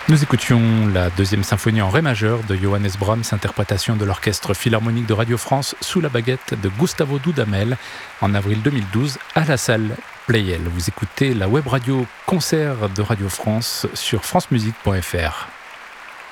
Nous écoutions la deuxième symphonie en ré majeur de Johannes Brahms, interprétation de l'Orchestre Philharmonique de Radio France sous la baguette de Gustavo Dudamel en avril 2012 à la salle Pleyel. Vous écoutez la web radio concert de Radio France sur francemusique.fr.